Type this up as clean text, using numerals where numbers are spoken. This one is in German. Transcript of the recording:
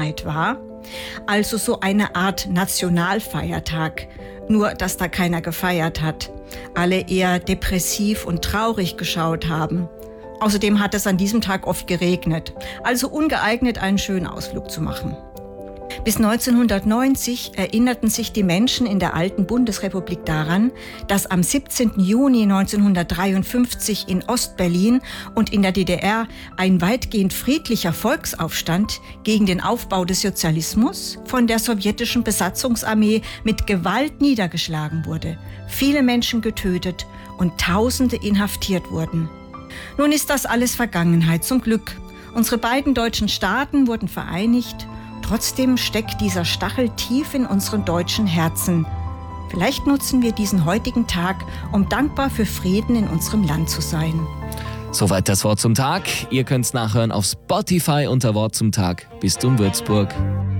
Vergangenheit war. Also so eine Art Nationalfeiertag, nur dass da keiner gefeiert hat. Alle eher depressiv und traurig geschaut haben. Außerdem hat es an diesem Tag oft geregnet, also ungeeignet, einen schönen Ausflug zu machen. Bis 1990 erinnerten sich die Menschen in der alten Bundesrepublik daran, dass am 17. Juni 1953 in Ostberlin und in der DDR ein weitgehend friedlicher Volksaufstand gegen den Aufbau des Sozialismus von der sowjetischen Besatzungsarmee mit Gewalt niedergeschlagen wurde, viele Menschen getötet und Tausende inhaftiert wurden. Nun ist das alles Vergangenheit, zum Glück. Unsere beiden deutschen Staaten wurden vereinigt. Trotzdem steckt dieser Stachel tief in unseren deutschen Herzen. Vielleicht nutzen wir diesen heutigen Tag, um dankbar für Frieden in unserem Land zu sein. Soweit das Wort zum Tag. Ihr könnt es nachhören auf Spotify unter Wort zum Tag. Bistum Würzburg.